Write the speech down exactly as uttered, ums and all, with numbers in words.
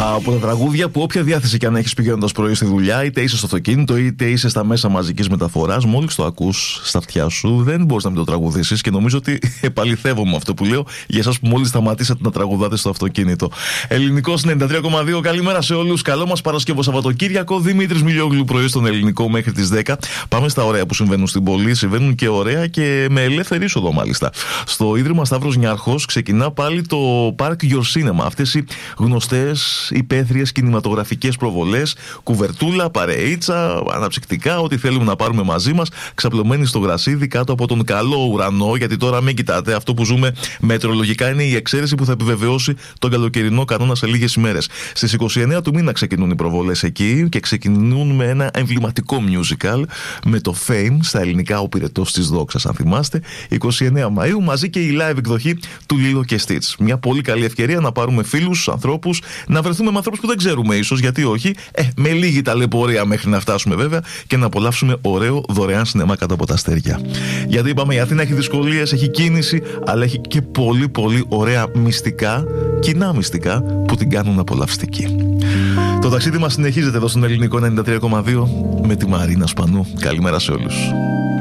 Από τα τραγούδια που όποια διάθεση και αν έχεις πηγαίνοντας πρωί στη δουλειά, είτε είσαι στο αυτοκίνητο είτε είσαι στα μέσα μαζικής μεταφοράς, μόλις το ακούς στα αυτιά σου, δεν μπορείς να μην το τραγουδήσεις και νομίζω ότι επαληθεύομαι αυτό που λέω για εσάς που μόλις σταματήσατε να τραγουδάτε στο αυτοκίνητο. Ελληνικός ενενήντα τρία κόμμα δύο, καλημέρα σε όλους. Καλό μας Παρασκευό Σαββατοκύριακο. Δημήτρης Μιλιόγλου πρωί στον Ελληνικό μέχρι τις δέκα. Πάμε στα ωραία που συμβαίνουν στην πόλη. Συμβαίνουν και ωραία και με ελεύθερη είσοδο μάλιστα. Στο Ίδρυμα Σταύρος Νιάρχος ξεκινά πάλι το Park Your Cinema. Αυτές οι γνωστές υπαίθριες κινηματογραφικές προβολές, κουβερτούλα, παρεΐτσα, αναψυκτικά, ό,τι θέλουμε να πάρουμε μαζί μας, ξαπλωμένοι στο γρασίδι κάτω από τον καλό ουρανό. Γιατί τώρα μην κοιτάτε, αυτό που ζούμε μετεωρολογικά είναι η εξαίρεση που θα επιβεβαιώσει τον καλοκαιρινό κανόνα σε λίγες ημέρες. Στις είκοσι εννέα του μήνα ξεκινούν οι προβολές εκεί και ξεκινούν με ένα εμβληματικό musical με το Fame στα ελληνικά, ο πυρετός της δόξας, αν θυμάστε, είκοσι εννέα Μαΐου, μαζί και η live εκδοχή του Lilo και Stitch. Μια πολύ καλή ευκαιρία να πάρουμε φίλους, ανθρώπους, να βρεθούμε με ανθρώπους που δεν ξέρουμε ίσως, γιατί όχι, ε, με λίγη ταλαιπωρία μέχρι να φτάσουμε βέβαια και να απολαύσουμε ωραίο δωρεάν σινεμά κάτω από τα αστέρια. Γιατί είπαμε, η Αθήνα έχει δυσκολίες, έχει κίνηση, αλλά έχει και πολύ πολύ ωραία μυστικά, κοινά μυστικά που την κάνουν απολαυστική. Το ταξίδι μας συνεχίζεται εδώ στον Ελληνικό ενενήντα τρία κόμμα δύο με τη Μαρίνα Σπανού. Καλημέρα σε όλους.